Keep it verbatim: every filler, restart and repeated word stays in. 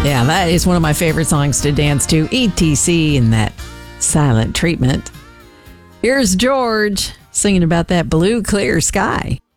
Yeah, that is one of my favorite songs to dance to. E T C and that Silent Treatment. Here's George singing about that blue, clear sky.